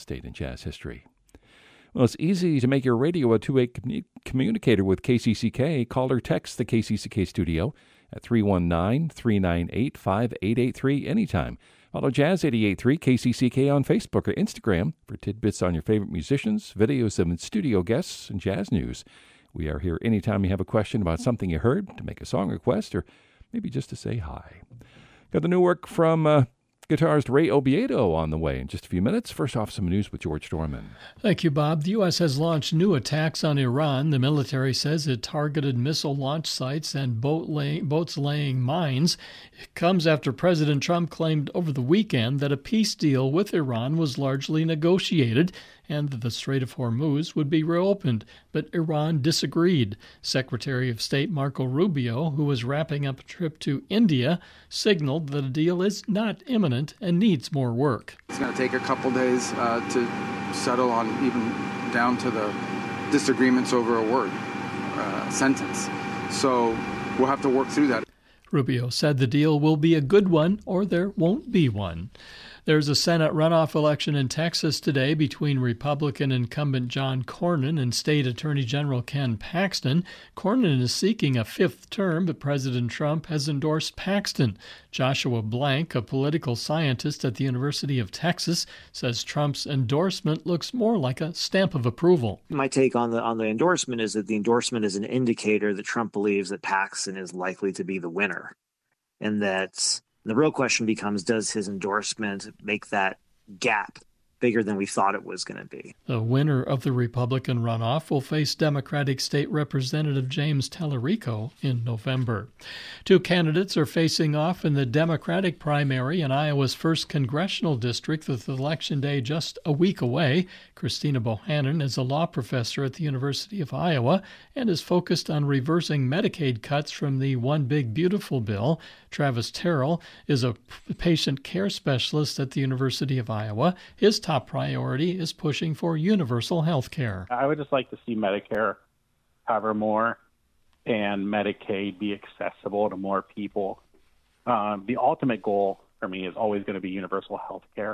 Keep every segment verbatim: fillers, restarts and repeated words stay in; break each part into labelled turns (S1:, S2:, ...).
S1: State and jazz history. Well, it's easy to make your radio a two-way commu- communicator with K C C K. Call or text the K C C K studio at three one nine, three nine eight, five eight eight three anytime. Follow Jazz eighty-eight point three K C C K on Facebook or Instagram for tidbits on your favorite musicians, videos of studio guests, and jazz news. We are here anytime you have a question about something you heard, to make a song request, or maybe just to say hi. Got the new work from uh, guitarist Ray Obiedo on the way in just a few minutes. First off, some news with George Dorman.
S2: Thank you, Bob. The U S has launched new attacks on Iran. The military says it targeted missile launch sites and boat lay- boats laying mines. It comes after President Trump claimed over the weekend that a peace deal with Iran was largely negotiated and that the Strait of Hormuz would be reopened, but Iran disagreed. Secretary of State Marco Rubio, who was wrapping up a trip to India, signaled that a deal is not imminent and needs more work.
S3: It's going to take a couple days uh, to settle on, even down to the disagreements over a word, uh, sentence. So we'll have to work through that.
S2: Rubio said the deal will be a good one or there won't be one. There's a Senate runoff election in Texas today between Republican incumbent John Cornyn and State Attorney General Ken Paxton. Cornyn is seeking a fifth term, but President Trump has endorsed Paxton. Joshua Blank, a political scientist at the University of Texas, says Trump's endorsement looks more like a stamp of approval.
S4: My take on the on the endorsement is that the endorsement is an indicator that Trump believes that Paxton is likely to be the winner, and that the real question becomes, does his endorsement make that gap bigger than we thought it was going to be?
S2: The winner of the Republican runoff will face Democratic State Representative James Tallarico in November. Two candidates are facing off in the Democratic primary in Iowa's first congressional district with Election Day just a week away. Christina Bohannon is a law professor at the University of Iowa and is focused on reversing Medicaid cuts from the One Big Beautiful bill. Travis Terrell is a patient care specialist at the University of Iowa. His top priority is pushing for universal health care.
S5: I would just like to see Medicare cover more and Medicaid be accessible to more people. Um, the ultimate goal for me is always going to be universal health care.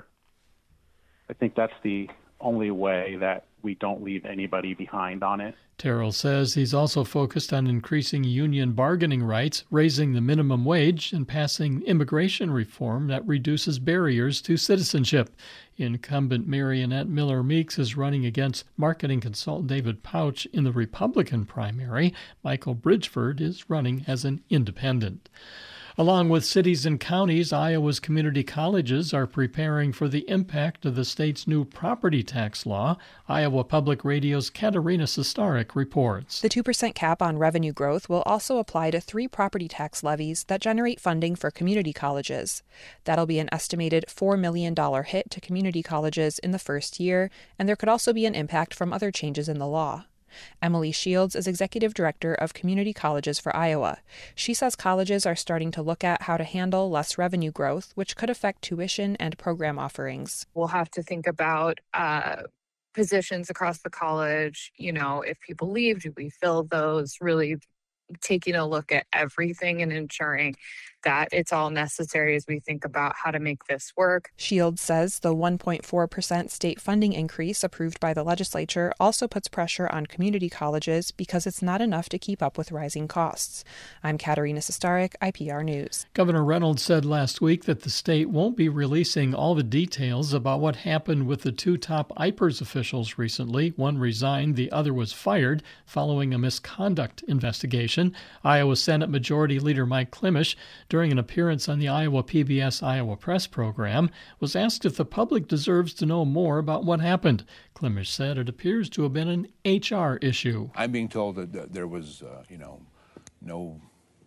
S5: I think that's the only way that we don't leave anybody behind on it.
S2: Terrell says he's also focused on increasing union bargaining rights, raising the minimum wage, and passing immigration reform that reduces barriers to citizenship. Incumbent Marionette Miller Meeks is running against marketing consultant David Pouch in the Republican primary. Michael Bridgeford is running as an independent. Along with cities and counties, Iowa's community colleges are preparing for the impact of the state's new property tax law. Iowa Public Radio's Katerina Sestarik reports.
S6: The two percent cap on revenue growth will also apply to three property tax levies that generate funding for community colleges. That'll be an estimated four million dollars hit to community colleges in the first year, and there could also be an impact from other changes in the law. Emily Shields is Executive Director of Community Colleges for Iowa. She says colleges are starting to look at how to handle less revenue growth, which could affect tuition and program offerings.
S7: We'll have to think about uh, positions across the college. You know, if people leave, do we fill those? Really taking a look at everything and ensuring that it's all necessary as we think about how to make this work.
S6: Shields says the one point four percent state funding increase approved by the legislature also puts pressure on community colleges because it's not enough to keep up with rising costs. I'm Katerina Sestarik, I P R News.
S2: Governor Reynolds said last week that the state won't be releasing all the details about what happened with the two top I P E R S officials recently. One resigned, the other was fired following a misconduct investigation. Iowa Senate Majority Leader Mike Klimisch, during an appearance on the Iowa P B S Iowa Press program, was asked if the public deserves to know more about what happened. Klimisch said it appears to have been an H R issue.
S8: I'm being told that there was, uh, you know, no,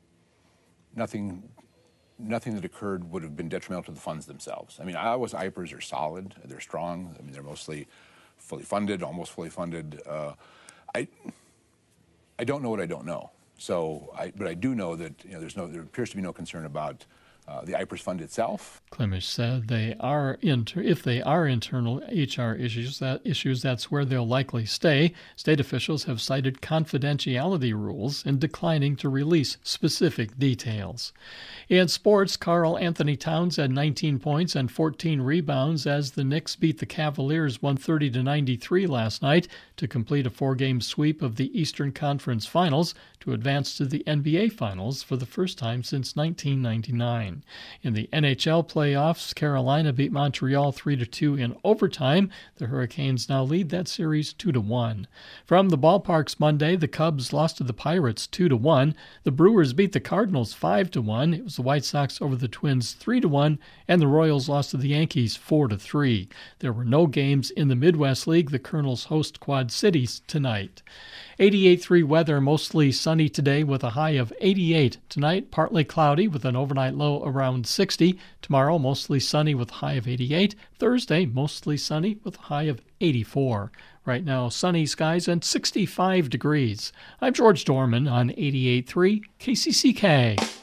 S8: nothing, nothing that occurred would have been detrimental to the funds themselves. I mean, Iowa's I P E Rs are solid, they're strong. I mean, they're mostly fully funded, almost fully funded. Uh, I, I don't know what I don't know. So, I, but I do know that you know, there's no, there appears to be no concern about uh, the I P R S fund itself.
S2: Klimisch said they are inter- if they are internal H R issues, that issues that's where they'll likely stay. State officials have cited confidentiality rules in declining to release specific details. In sports, Karl Anthony Towns had nineteen points and fourteen rebounds as the Knicks beat the Cavaliers one thirty to ninety-three last night to complete a four-game sweep of the Eastern Conference Finals to advance to the N B A Finals for the first time since nineteen ninety-nine. In the N H L playoffs, Carolina beat Montreal three to two in overtime. The Hurricanes now lead that series two to one. From the ballparks Monday, the Cubs lost to the Pirates two to one. The Brewers beat the Cardinals five to one. It was the White Sox over the Twins three to one, and the Royals lost to the Yankees four to three. There were no games in the Midwest League. The Colonels host Quad Cities tonight. eighty-eight point three weather, mostly sunny today with a high of eighty-eight. Tonight, partly cloudy with an overnight low around sixty. Tomorrow, mostly sunny with a high of eighty-eight. Thursday, mostly sunny with a high of eighty-four. Right now, sunny skies and sixty-five degrees. I'm George Dorman on eighty-eight point three K C C K.